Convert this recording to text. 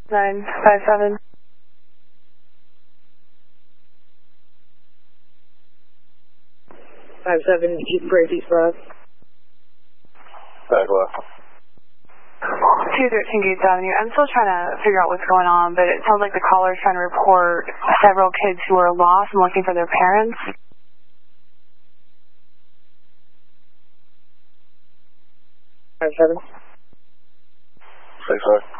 957. 57, East Bridge, East Road. Back left. 213 Gates Avenue. I'm still trying to figure out what's going on, but it sounds like the caller's trying to report several kids who are lost and looking for their parents. Say sorry.